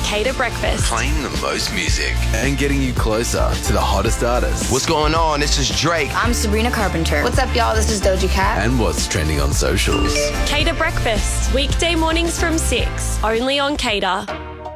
Cater Breakfast. Playing the most music and getting you closer to the hottest artists. What's going on? This is Drake. I'm Sabrina Carpenter. What's up, y'all? This is Doja Cat. And what's trending on socials. Cater Breakfast. Weekday mornings from 6. Only on Cater.